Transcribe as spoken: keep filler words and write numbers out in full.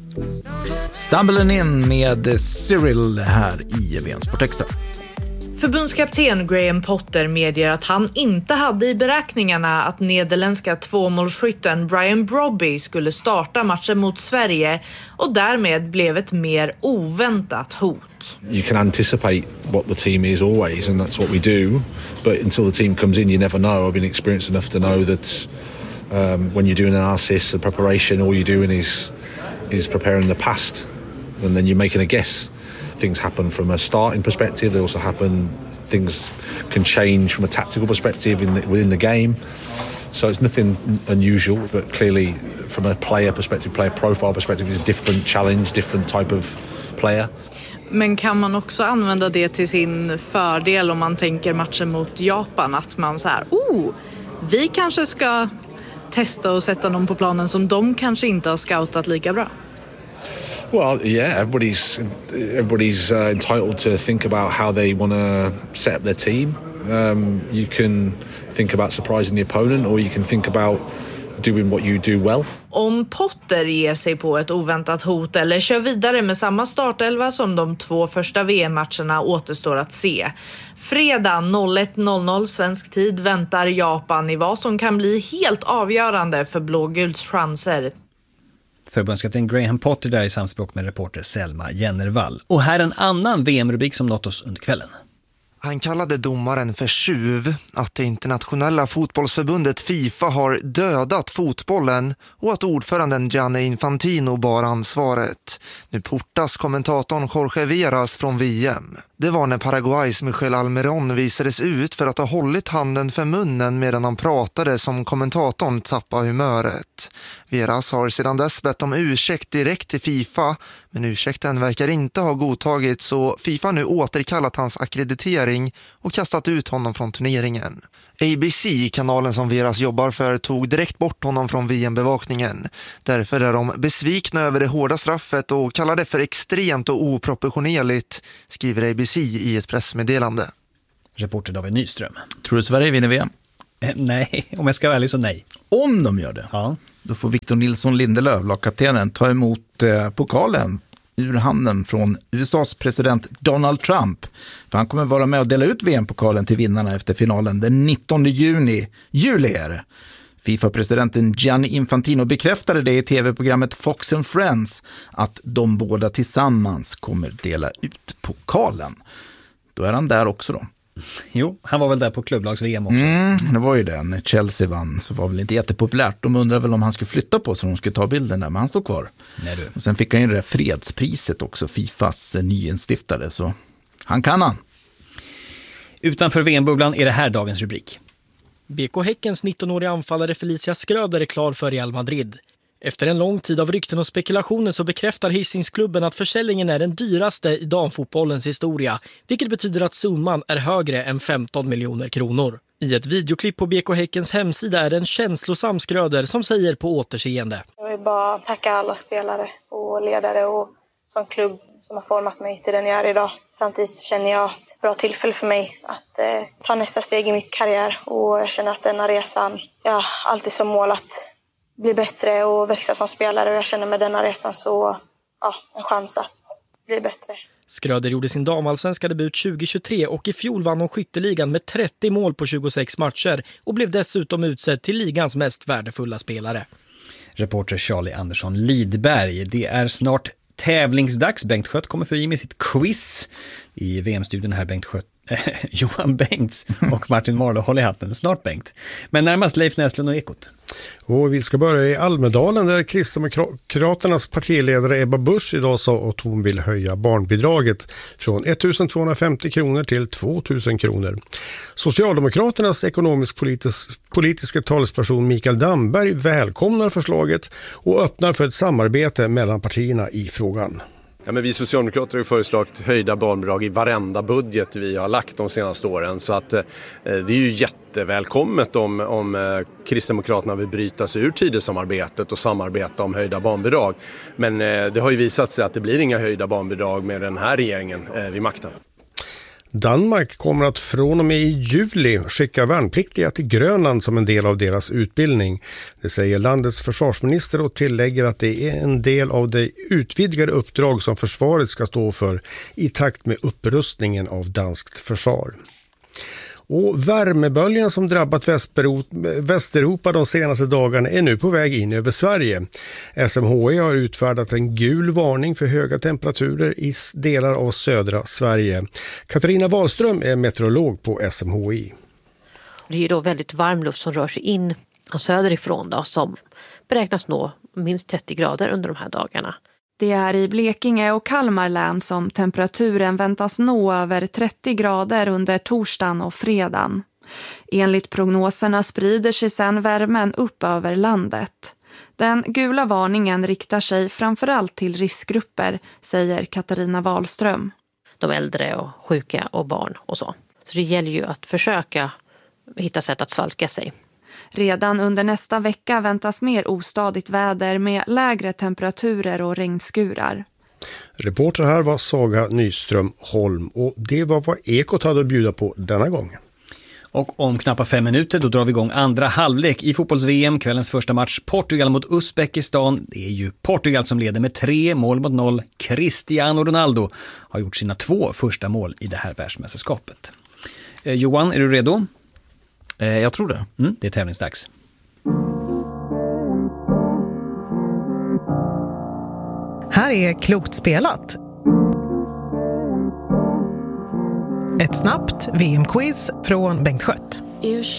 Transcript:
Stumbling in med Cyril här i V M Sportextra. Förbundskapten Graham Potter medger att han inte hade i beräkningarna att nederländska tvåmålsskytten Brian Brobby skulle starta matchen mot Sverige och därmed blev ett mer oväntat hot. You can anticipate what the team is always, and that's what we do, but until the team comes in you never know. I've been experienced enough to know that um, when you're doing an analysis and preparation, all you're doing is is preparing the past and then you're making a guess. Things happen from a starting perspective. They also happen, things can change from a tactical perspective in the, within the game. So it's nothing unusual, but clearly from a player perspective, player profile perspective, it's a different challenge, different type of player. Men kan man också använda det till sin fördel om man tänker matchen mot Japan, att man så här, oh, vi kanske ska testa och sätta dem på planen som de kanske inte har scoutat lika bra? Well, yeah, everybody's everybody's uh, entitled to think about how they want to set up their team. Um, you can think about surprising the opponent, or you can think about doing what you do well. Om Potter ger sig på ett oväntat hot eller kör vidare med samma startelva som de två första V M-matcherna återstår att se. Fredag ett noll noll svensk tid väntar Japan i vad som kan bli helt avgörande för blåguls chanser. Förbundskapten Graham Potter där i samspråk med reporter Selma Jennervall. Och här en annan V M-rubrik som nått oss under kvällen. Han kallade domaren för tjuv, att det internationella fotbollsförbundet FIFA har dödat fotbollen och att ordföranden Gianni Infantino bar ansvaret. Nu portas kommentatorn Jorge Veras från V M. Det var när Paraguays Michel Almiron visades ut för att ha hållit handen för munnen medan han pratade som kommentatorn tappade humöret. Veras har sedan dess bett om ursäkt direkt till FIFA, men ursäkten verkar inte ha godtagits, så FIFA nu återkallat hans akkreditering och kastat ut honom från turneringen. A B C, kanalen som Veras jobbar för, tog direkt bort honom från V M-bevakningen. Därför är de besvikna över det hårda straffet och kallar det för extremt och oproportionerligt, skriver A B C i ett pressmeddelande. Reporter David Nyström. Tror du Sverige vinner V M? Eh, nej, om jag ska vara ärlig så nej. Om de gör det, ja. Då får Victor Nilsson Lindelöf, lagkaptenen, ta emot eh, pokalen ur handen från U S A:s president Donald Trump. För han kommer vara med och dela ut V M-pokalen till vinnarna efter finalen den nittonde juni. Juli är det. FIFA-presidenten Gianni Infantino bekräftade det i tv-programmet Fox and Friends att de båda tillsammans kommer dela ut pokalen. Då är han där också då. Jo, han var väl där på klubblags-V M också. Mm, det var ju det. När Chelsea vann så var väl inte jättepopulärt. De undrar väl om han skulle flytta på sig, om de skulle ta bilden där, men han står kvar. Nej, du. Och sen fick han ju det där fredspriset också, FIFAs nyinstiftade, så han kan han. Utanför V M-bubblan är det här dagens rubrik. B K Häckens nittonåriga anfallare Felicia Schröder är klar för Real Madrid. Efter en lång tid av rykten och spekulationer så bekräftar Hisingsklubben att försäljningen är den dyraste i damfotbollens historia, vilket betyder att summan är högre än femton miljoner kronor. I ett videoklipp på B K Häckens hemsida är det en känslosam Schröder som säger på återseende. Jag vill bara tacka alla spelare och ledare och som klubb som har format mig till den jag är idag. Samtidigt känner jag ett bra tillfälle för mig att eh, ta nästa steg i mitt karriär, och jag känner att denna resan, jag alltid som mål att bli bättre och växa som spelare, och jag känner med denna resan så ja, en chans att bli bättre. Schröder gjorde sin damallsvenska debut tjugohundratjugotre och i fjol vann hon skytteligan med trettio mål på tjugosex matcher och blev dessutom utsedd till ligans mest värdefulla spelare. Reporter Charlie Andersson Lidberg. Det är snart tävlingsdags. Bengt Skött kommer för med sitt quiz i V M-studion här. Bengt Skött, äh, Johan Bengts och Martin Marlow håller i hatten. Snart Bengt. Men närmast Leif Näslund och Ekot. Och vi ska börja i Almedalen där Kristdemokraternas partiledare Ebba Busch idag sa att hon vill höja barnbidraget från ettusentvåhundrafemtio kronor till tvåtusen kronor. Socialdemokraternas ekonomisk-politiska talesperson Mikael Damberg välkomnar förslaget och öppnar för ett samarbete mellan partierna i frågan. Ja, men vi socialdemokrater har föreslagit höjda barnbidrag i varenda budget vi har lagt de senaste åren, så att eh, det är ju jättevälkommet om, om eh, Kristdemokraterna vill bryta sig ur Tidösamarbetet och samarbeta om höjda barnbidrag. Men eh, det har ju visat sig att det blir inga höjda barnbidrag med den här regeringen eh, vid makten. Danmark kommer att från och med i juli skicka värnpliktiga till Grönland som en del av deras utbildning. Det säger landets försvarsminister och tillägger att det är en del av det utvidgade uppdrag som försvaret ska stå för i takt med upprustningen av danskt försvar. Och värmeböljan som drabbat Västeuropa de senaste dagarna är nu på väg in över Sverige. S M H I har utfärdat en gul varning för höga temperaturer i delar av södra Sverige. Katarina Wahlström är meteorolog på S M H I. Det är ju då väldigt varm luft som rör sig in söderifrån då, som beräknas nå minst trettio grader under de här dagarna. Det är i Blekinge och Kalmar län som temperaturen väntas nå över trettio grader under torsdagen och fredagen. Enligt prognoserna sprider sig sedan värmen upp över landet. Den gula varningen riktar sig framförallt till riskgrupper, säger Katarina Wahlström. De äldre och sjuka och barn och så. Så det gäller ju att försöka hitta sätt att svalka sig. Redan under nästa vecka väntas mer ostadigt väder med lägre temperaturer och regnskurar. Reporter här var Saga Nyström Holm och det var vad Ekot hade att bjuda på denna gång. Och om knappt fem minuter då drar vi igång andra halvlek i fotbolls-V M. Kvällens första match Portugal mot Uzbekistan. Det är ju Portugal som leder med tre mål mot noll. Cristiano Ronaldo har gjort sina två första mål i det här världsmästerskapet. Eh, Johan, är du redo? Eh, jag tror det. Mm, det är tävlingsdags. Här är Klokt spelat. Ett snabbt V M-quiz från Bengt Skött.